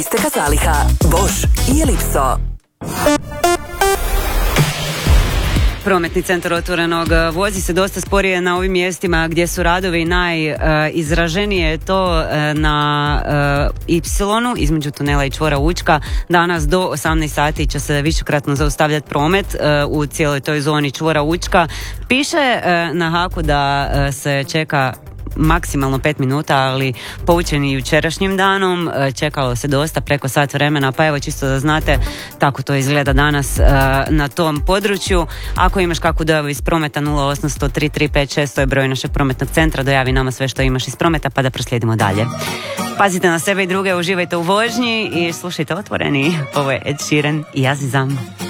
Isteka zaliha, Bosch i Ellipso. Prometni centar Otvorenog vozi se dosta sporije na ovim mjestima gdje su radovi. Najizraženije je to na Y između tunela i čvora Učka. Danas do 18 sati će se višekratno zaustavljati promet u cijeloj toj zoni čvora Učka. Piše na Haku da se čeka maksimalno 5 minuta, ali poučeni jučerašnjim danom čekalo se dosta, preko sat vremena, pa evo čisto da znate tako to izgleda danas na tom području. Ako imaš kakvu dojavu iz prometa, 0800 3356, to je broj našeg prometnog centra, dojavi nama sve što imaš iz prometa pa da proslijedimo dalje. Pazite na sebe i druge, uživajte u vožnji i slušajte Otvoreni. Ovo je Ed Sheeran i Azizam.